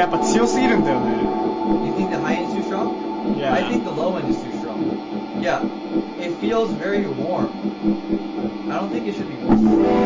やっぱ強すぎるんだよね。 You think the high end is too strong? Yeah. I think the low end is too strong. Yeah. It feels very warm. I don't think it should be warm.